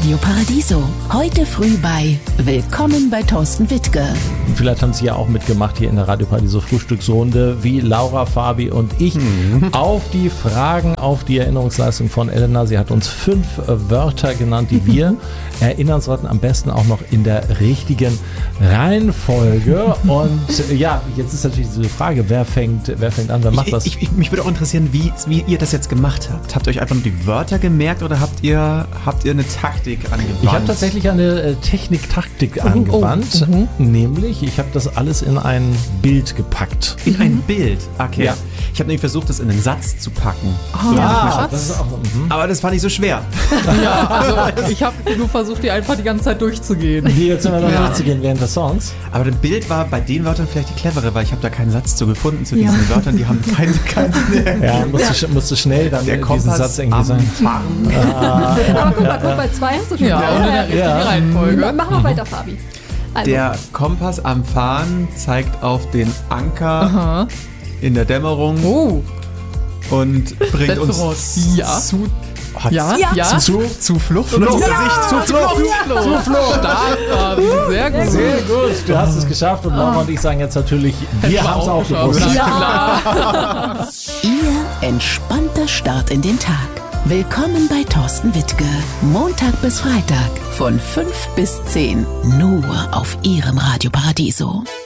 Radio Paradiso. Heute früh bei Willkommen bei Thorsten Wittke. Vielleicht haben Sie ja auch mitgemacht hier in der Radio Paradiso Frühstücksrunde, wie Laura, Fabi und ich, auf die Fragen, auf die Erinnerungsleistung von Elena. Sie hat uns 5 Wörter genannt, die wir erinnern sollten, am besten auch noch in der richtigen Reihenfolge. Und ja, jetzt ist natürlich diese Frage, wer fängt an, wer macht das? Mich würde auch interessieren, wie ihr das jetzt gemacht habt. Habt ihr euch einfach nur die Wörter gemerkt oder habt ihr eine Taktik angewandt? Ich habe tatsächlich eine Technik-Taktik angewandt, nämlich ich habe das alles in ein Bild gepackt. In ein Bild? Okay. Ja. Ich habe nämlich versucht, das in einen Satz zu packen. Das ist auch, Aber das fand ich so schwer. Ja, also ich habe nur versucht, die einfach die ganze Zeit durchzugehen. Die jetzt immer noch durchzugehen während des Songs. Aber das Bild war bei den Wörtern vielleicht die clevere, weil ich habe da keinen Satz zu gefunden zu diesen Wörtern. Die haben keinen Ja, musst du schnell dann der diesen Satz irgendwie sagen. Aber guck mal, bei 2 hast du schon. Ja, und in der richtigen Reihenfolge. Mach mal weiter, Fabi. Also. Der Kompass am Fahren zeigt auf den Anker in der Dämmerung und bringt Letzte uns Wort. Ja. zu Flucht. Oder Zu Flucht. Stark, Fabi. Sehr gut. Sehr gut, du hast es geschafft und Mama und ich sagen jetzt natürlich, wir haben es auch gewusst. Ja. Ihr entspannter Start in den Tag. Willkommen bei Thorsten Wittke. Montag bis Freitag von 5 bis 10. Nur auf Ihrem Radio Paradiso.